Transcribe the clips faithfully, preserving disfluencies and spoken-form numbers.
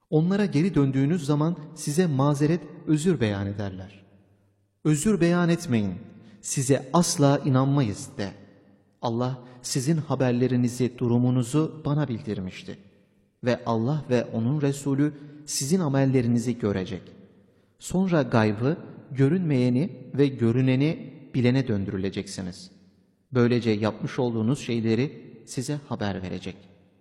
Onlara geri döndüğünüz zaman size mazeret, özür beyan ederler. Özür beyan etmeyin, size asla inanmayız de. Allah sizin haberlerinizi, durumunuzu bana bildirmişti. Ve Allah ve onun Resulü sizin amellerinizi görecek. Sonra gaybı, görünmeyeni ve görüneni bilene döndürüleceksiniz. Böylece yapmış olduğunuz şeyleri size haber verecek.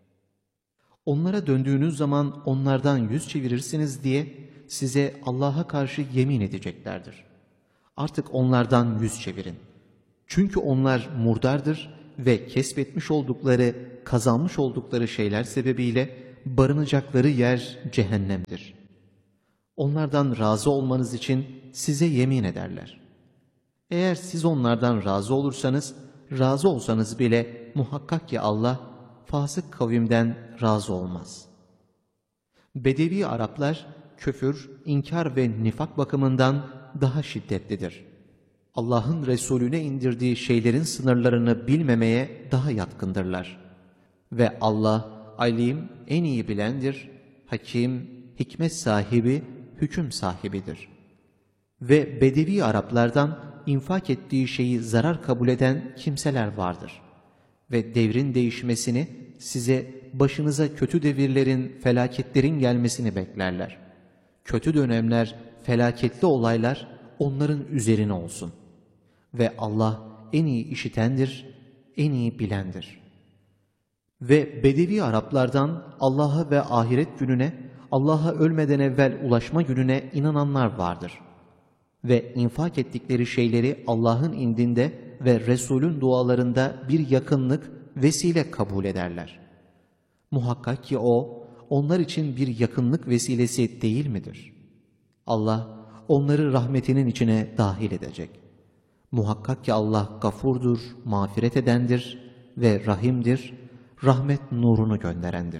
Onlara döndüğünüz zaman onlardan yüz çevirirsiniz diye size Allah'a karşı yemin edeceklerdir. Artık onlardan yüz çevirin. Çünkü onlar murdardır ve kesbetmiş oldukları, kazanmış oldukları şeyler sebebiyle barınacakları yer cehennemdir. Onlardan razı olmanız için size yemin ederler. Eğer siz onlardan razı olursanız, razı olsanız bile muhakkak ki Allah fasık kavimden razı olmaz. Bedevi Araplar küfür, inkar ve nifak bakımından daha şiddetlidir. Allah'ın Resulüne indirdiği şeylerin sınırlarını bilmemeye daha yatkındırlar. Ve Allah alim, en iyi bilendir, hakim, hikmet sahibi, hüküm sahibidir. Ve Bedevi Araplardan infak ettiği şeyi zarar kabul eden kimseler vardır. Ve devrin değişmesini, size başınıza kötü devirlerin, felaketlerin gelmesini beklerler. Kötü dönemler, felaketli olaylar onların üzerine olsun. Ve Allah en iyi işitendir, en iyi bilendir. Ve Bedevi Araplardan Allah'a ve ahiret gününe, Allah'a ölmeden evvel ulaşma gününe inananlar vardır. Ve infak ettikleri şeyleri Allah'ın indinde ve Resul'ün dualarında bir yakınlık, vesile kabul ederler. Muhakkak ki o, onlar için bir yakınlık vesilesi değil midir? Allah, onları rahmetinin içine dahil edecek. Muhakkak ki Allah gafurdur, mağfiret edendir ve rahimdir, rahmet nurunu gönderendir.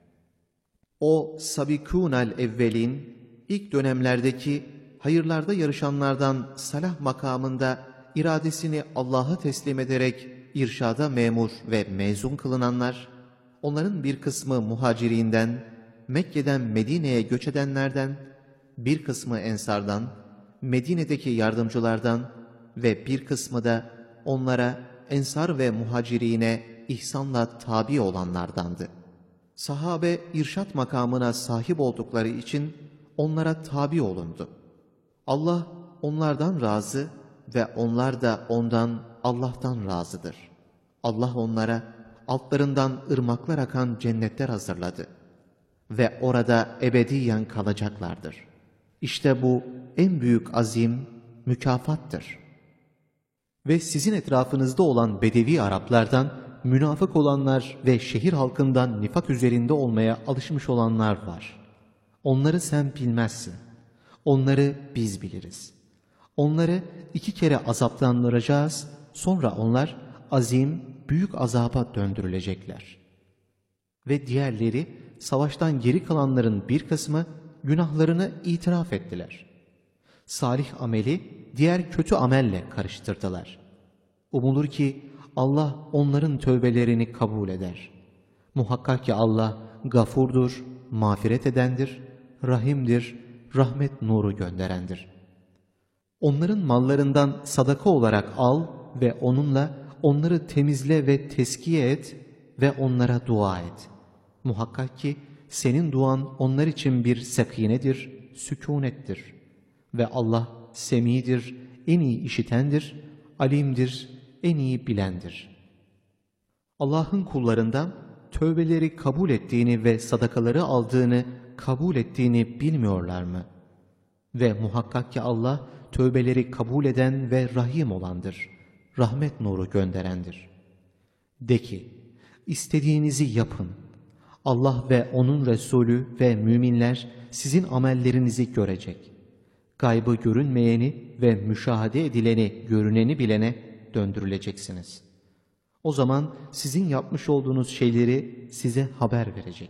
O sabikûnel evvelin, ilk dönemlerdeki hayırlarda yarışanlardan salah makamında iradesini Allah'a teslim ederek irşada memur ve mezun kılınanlar, onların bir kısmı muhacirinden, Mekke'den Medine'ye göç edenlerden, bir kısmı ensardan, Medine'deki yardımcılardan ve bir kısmı da onlara ensar ve muhacirine ihsanla tabi olanlardandı. Sahabe irşat makamına sahip oldukları için onlara tabi olundu. Allah onlardan razı ve onlar da ondan, Allah'tan razıdır. Allah onlara altlarından ırmaklar akan cennetler hazırladı ve orada ebediyen kalacaklardır. İşte bu en büyük azim, mükafattır. Ve sizin etrafınızda olan Bedevi Araplardan münafık olanlar ve şehir halkından nifak üzerinde olmaya alışmış olanlar var. Onları sen bilmezsin. Onları biz biliriz. Onları iki kere azaplandıracağız, sonra onlar azim, büyük azaba döndürülecekler. Ve diğerleri, savaştan geri kalanların bir kısmı günahlarını itiraf ettiler. Salih ameli diğer kötü amelle karıştırdılar. Umulur ki Allah onların tövbelerini kabul eder. Muhakkak ki Allah gafurdur, mağfiret edendir, rahimdir, rahmet nuru gönderendir. Onların mallarından sadaka olarak al ve onunla onları temizle ve teskiye et ve onlara dua et. Muhakkak ki senin duan onlar için bir sakinedir, sükunettir. Ve Allah semidir, en iyi işitendir, alimdir, en iyi bilendir. Allah'ın kullarından tövbeleri kabul ettiğini ve sadakaları aldığını kabul ettiğini bilmiyorlar mı? Ve muhakkak ki Allah tövbeleri kabul eden ve rahim olandır, rahmet nuru gönderendir. De ki, istediğinizi yapın. Allah ve onun Resulü ve müminler sizin amellerinizi görecek. Gaybı görünmeyeni ve müşahede edileni, görüneni bilene döndürüleceksiniz. O zaman sizin yapmış olduğunuz şeyleri size haber verecek.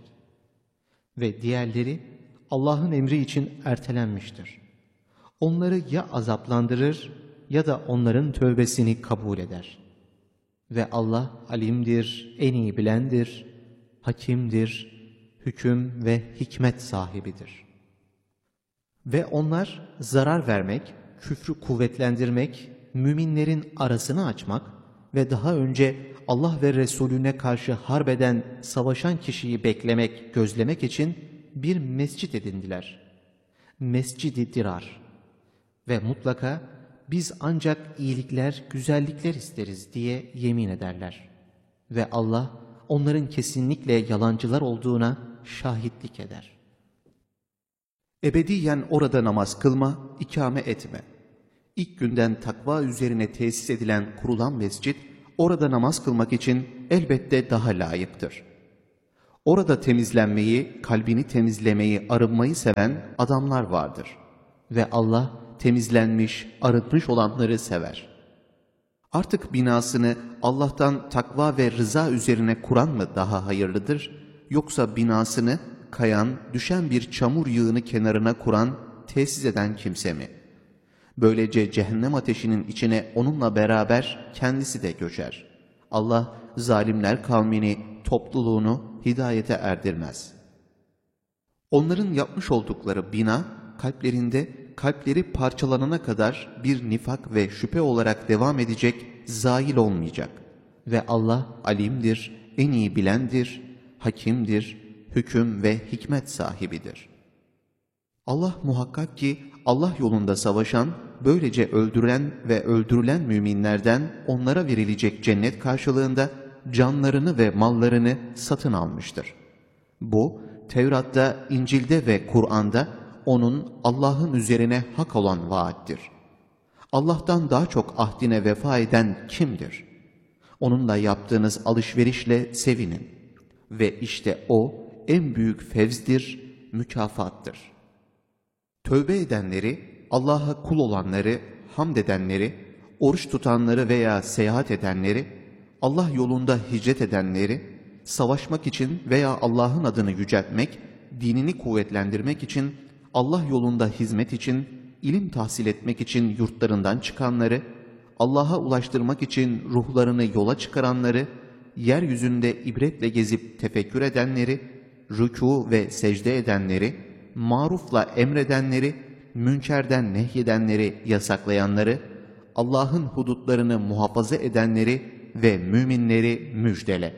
Ve diğerleri Allah'ın emri için ertelenmiştir. Onları ya azaplandırır ya da onların tövbesini kabul eder. Ve Allah alimdir, en iyi bilendir, hakimdir, hüküm ve hikmet sahibidir. Ve onlar zarar vermek, küfrü kuvvetlendirmek, müminlerin arasını açmak ve daha önce Allah ve Resulüne karşı harbeden, savaşan kişiyi beklemek, gözlemek için bir mescit edindiler. Mescid-i Dirar. Ve mutlaka biz ancak iyilikler, güzellikler isteriz diye yemin ederler. Ve Allah onların kesinlikle yalancılar olduğuna şahitlik eder. Ebediyen orada namaz kılma, ikame etme. İlk günden takva üzerine tesis edilen, kurulan mescit, orada namaz kılmak için elbette daha layıktır. Orada temizlenmeyi, kalbini temizlemeyi, arınmayı seven adamlar vardır. Ve Allah temizlenmiş, arınmış olanları sever. Artık binasını Allah'tan takva ve rıza üzerine kuran mı daha hayırlıdır, yoksa binasını kayan, düşen bir çamur yığını kenarına kuran, tesis eden kimse mi? Böylece cehennem ateşinin içine onunla beraber kendisi de göçer. Allah zalimler kavmini, topluluğunu hidayete erdirmez. Onların yapmış oldukları bina, kalplerinde kalpleri parçalanana kadar bir nifak ve şüphe olarak devam edecek, zail olmayacak. Ve Allah alimdir, en iyi bilendir, hakimdir, hüküm ve hikmet sahibidir. Allah muhakkak ki Allah yolunda savaşan, böylece öldürülen ve öldürülen müminlerden onlara verilecek cennet karşılığında canlarını ve mallarını satın almıştır. Bu, Tevrat'ta, İncil'de ve Kur'an'da onun Allah'ın üzerine hak olan vaattir. Allah'tan daha çok ahdine vefa eden kimdir? Onunla yaptığınız alışverişle sevinin. Ve işte o en büyük fevzdir, mükafattır. Tövbe edenleri, Allah'a kul olanları, hamd edenleri, oruç tutanları veya seyahat edenleri, Allah yolunda hicret edenleri, savaşmak için veya Allah'ın adını yüceltmek, dinini kuvvetlendirmek için, Allah yolunda hizmet için, ilim tahsil etmek için yurtlarından çıkanları, Allah'a ulaştırmak için ruhlarını yola çıkaranları, yeryüzünde ibretle gezip tefekkür edenleri, rükû ve secde edenleri, marufla emredenleri, münkerden nehyedenleri, yasaklayanları, Allah'ın hudutlarını muhafaza edenleri ve müminleri müjdele.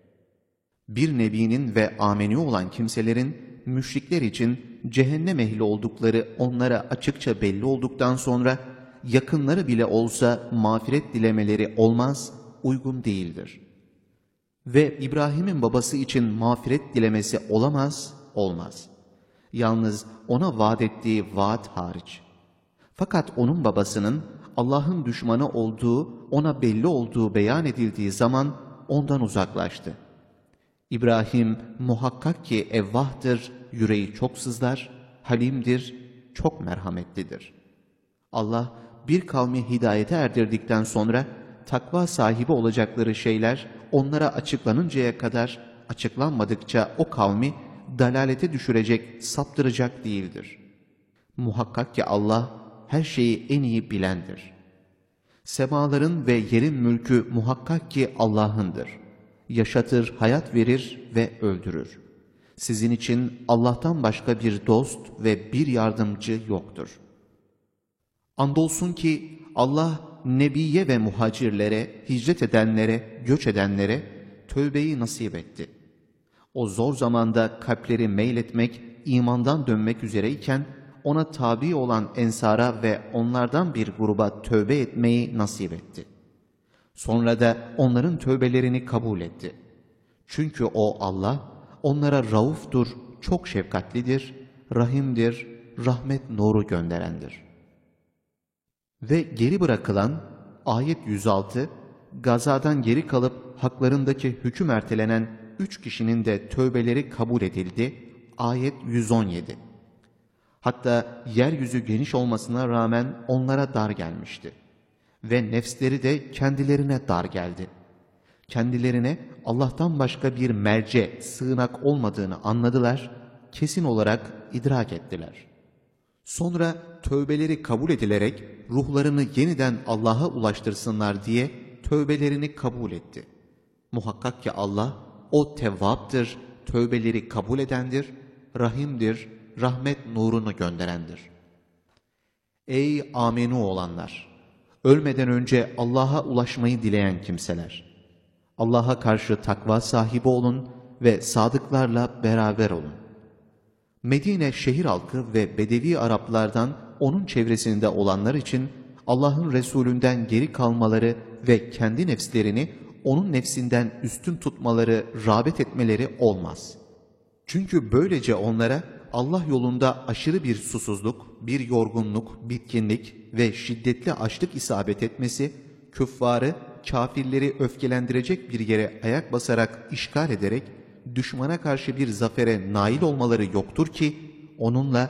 Bir nebinin ve ameni olan kimselerin müşrikler için cehennem ehli oldukları onlara açıkça belli olduktan sonra yakınları bile olsa mağfiret dilemeleri olmaz, uygun değildir. Ve İbrahim'in babası için mağfiret dilemesi olamaz, olmaz. Yalnız ona vaat ettiği vaat hariç. Fakat onun babasının Allah'ın düşmanı olduğu, ona belli olduğu beyan edildiği zaman ondan uzaklaştı. İbrahim muhakkak ki evvahtır, yüreği çok sızlar, halimdir, çok merhametlidir. Allah bir kavmi hidayete erdirdikten sonra takva sahibi olacakları şeyler onlara açıklanıncaya kadar açıklanmadıkça o kavmi dalalete düşürecek, saptıracak değildir. Muhakkak ki Allah her şeyi en iyi bilendir. Semaların ve yerin mülkü muhakkak ki Allah'ındır. Yaşatır, hayat verir ve öldürür. Sizin için Allah'tan başka bir dost ve bir yardımcı yoktur. Andolsun ki Allah Nebiye ve muhacirlere, hicret edenlere, göç edenlere tövbeyi nasip etti. O zor zamanda kalpleri meyletmek, imandan dönmek üzereyken ona tabi olan ensara ve onlardan bir gruba tövbe etmeyi nasip etti. Sonra da onların tövbelerini kabul etti. Çünkü o Allah onlara rauftur, çok şefkatlidir, rahimdir, rahmet nuru gönderendir. Ve geri bırakılan ayet yüz altı, gazadan geri kalıp haklarındaki hüküm ertelenen üç kişinin de tövbeleri kabul edildi. Ayet yüz on yedi. Hatta yeryüzü geniş olmasına rağmen onlara dar gelmişti. Ve nefsleri de kendilerine dar geldi. Kendilerine Allah'tan başka bir merci, sığınak olmadığını anladılar, kesin olarak idrak ettiler. Sonra tövbeleri kabul edilerek ruhlarını yeniden Allah'a ulaştırsınlar diye tövbelerini kabul etti. Muhakkak ki Allah o tevvaptır, tövbeleri kabul edendir, rahimdir, rahmet nurunu gönderendir. Ey amenu olanlar! Ölmeden önce Allah'a ulaşmayı dileyen kimseler! Allah'a karşı takva sahibi olun ve sadıklarla beraber olun. Medine şehir halkı ve Bedevi Araplardan onun çevresinde olanlar için Allah'ın Resulünden geri kalmaları ve kendi nefslerini onun nefsinden üstün tutmaları, rağbet etmeleri olmaz. Çünkü böylece onlara Allah yolunda aşırı bir susuzluk, bir yorgunluk, bitkinlik ve şiddetli açlık isabet etmesi, küffarı, kafirleri öfkelendirecek bir yere ayak basarak işgal ederek, düşmana karşı bir zafere nail olmaları yoktur ki, onunla